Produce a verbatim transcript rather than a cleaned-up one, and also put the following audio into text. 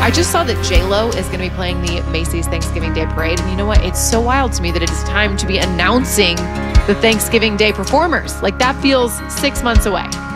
I just saw that J-Lo is going to be playing the Macy's Thanksgiving Day Parade. And you know what? It's so wild to me that it is time to be announcing the Thanksgiving Day performers. Like, that feels six months away.